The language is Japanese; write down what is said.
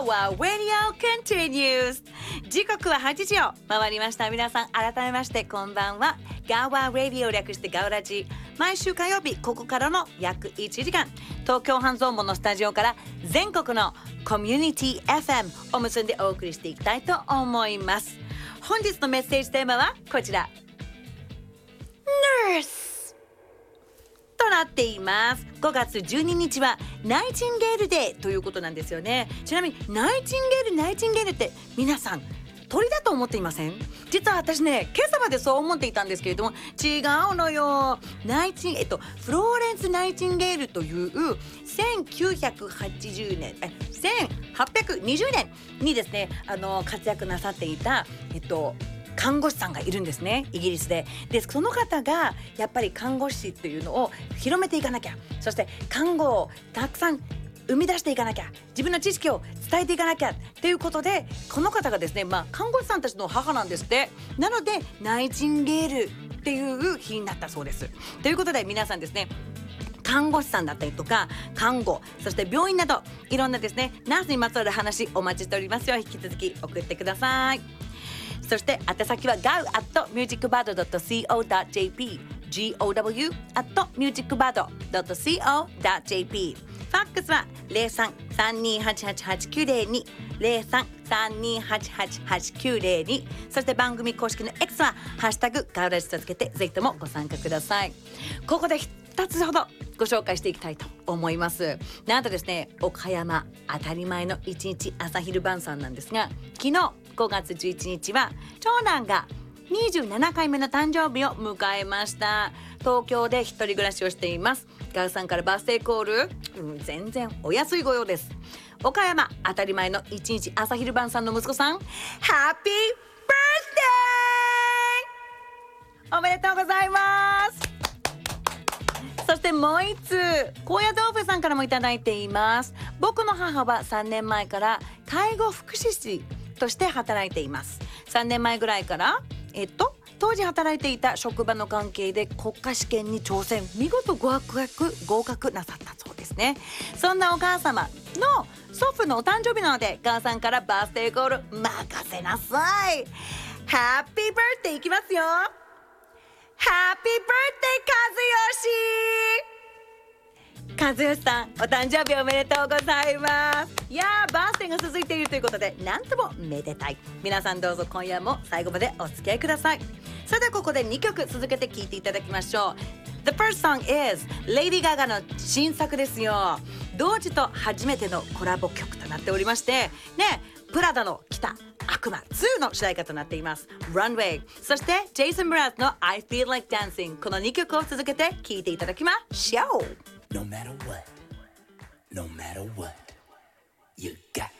Gawa Radio continues 時刻は8時を回りました。皆さん改めましてこんばんは。Gawa Radio 略してガウラジ、毎週火曜日ここからの約1時間、東京半蔵門のスタジオから全国のコミュニティ FM を結んでお送りしていきたいと思います。本日のメッセージテーマはこちら、Nurseとなっています。5月12日はナイチンゲールデーということなんですよね。ちなみにナイチンゲールって皆さん鳥だと思っていません？実は私ね、今朝までそう思っていたんですけれども、違うのよ。フローレンス・ナイチンゲールという1820年にですね、活躍なさっていた看護師さんがいるんですね、イギリスで。その方がやっぱり看護師っていうのを広めていかなきゃ、そして看護をたくさん生み出していかなきゃ、自分の知識を伝えていかなきゃっていうことで、この方がですね、看護師さんたちの母なんですって。なのでナイチンゲールっていう日になったそうです。ということで皆さんですね、看護師さんだったりとか看護、そして病院などいろんなですね、ナースにまつわる話お待ちしておりますよ。引き続き送ってください。そして宛先は gao@musicbado.co.jp gow@musicbado.co.jp、 ファックスは 03-3288-8902 03-3288-8902、 そして番組公式の X はハッシュタグガウラジとつけてぜひともご参加ください。ここで2つほどご紹介していきたいと思います。なんとですね、岡山当たり前の1日朝昼晩さんなんですが、昨日5月11日は長男が27回目の誕生日を迎えました。東京で一人暮らしをしています。ガウさんからバースデーコール、全然お安いご用です。岡山当たり前の1日朝昼晩さんの息子さん、ハッピーバースデーおめでとうございます。そしてもう一通、高野豆腐さんからもいただいています。僕の母は3年前から介護福祉士として働いています。3年前ぐらいから当時働いていた職場の関係で国家試験に挑戦、見事合格なさったそうですね。そんなお母様の祖父のお誕生日なので、母さんからバースデーコール任せなさい。ハッピーバースデーいきますよ。ハッピーバースデー和義さん、お誕生日おめでとうございます。いやー、バースデーが続いているということで、なんともめでたい。皆さんどうぞ今夜も最後までお付き合いください。それではここで2曲続けて聴いていただきましょう。 The first song is Lady Gaga の新作ですよ。同時と初めてのコラボ曲となっておりましてね、プラダの来た悪魔2の主題歌となっています Runway、 そしてジェイソン・ブラズの I Feel Like Dancing、 この2曲を続けて聴いていただきましょう。 No matter what, you got